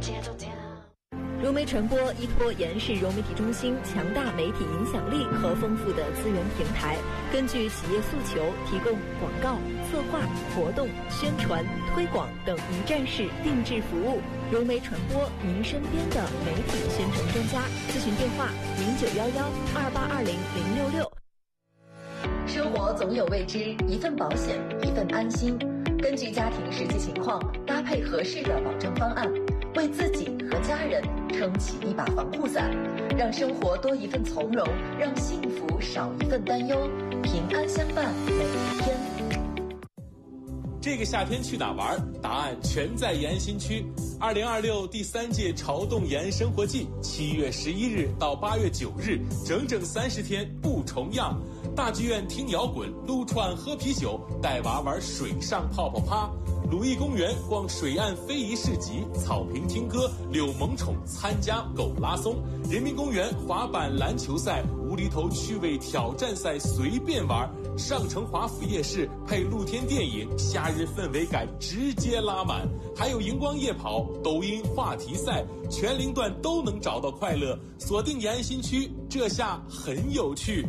融媒传播依托延世融媒体中心强大媒体影响力和丰富的资源平台，根据企业诉求提供广告、策划、活动、宣传、推广等一站式定制服务。融媒传播，您身边的媒体宣传专家。咨询电话091128200666。 生活总有未知，一份保险，一份安心。根据家庭实际情况，搭配合适的保障方案，为自己和家人撑起一把防护伞，让生活多一份从容，让幸福少一份担忧，平安相伴每一天。 这个夏天去哪玩？答案全在延安新区。2026第3届潮动延安生活季，7月11日到8月9日，整整30天不重样。大剧院听摇滚，撸串喝啤酒，带娃玩水上泡泡趴。鲁艺公园逛水岸非遗市集，草坪听歌，遛萌宠，参加狗拉松。人民公园滑板篮球赛，无厘头趣味挑战赛随便玩。上城华府夜市配露天电影，夏日氛围感直接拉满。还有荧光夜跑、抖音话题赛，全龄段都能找到快乐。锁定延安新区，这下很有趣。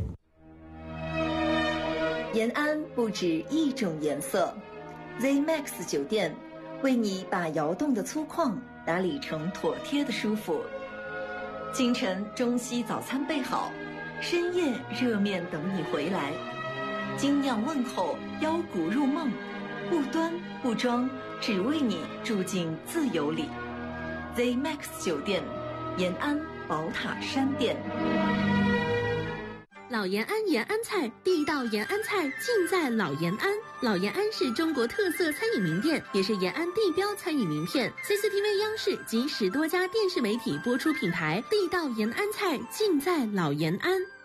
延安不止一种颜色 ，ZMAX 酒店为你把窑洞的粗犷打理成妥帖的舒服。清晨中西早餐备好，深夜热面等你回来。精酿问候，腰鼓入梦，不端不装，只为你住进自由里。ZMAX 酒店，延安宝塔山店。 老延安延安菜，地道延安菜尽在老延安。老延安是中国特色餐饮名店，也是延安地标餐饮名片。CCTV 央视及10多家电视媒体播出品牌，地道延安菜尽在老延安。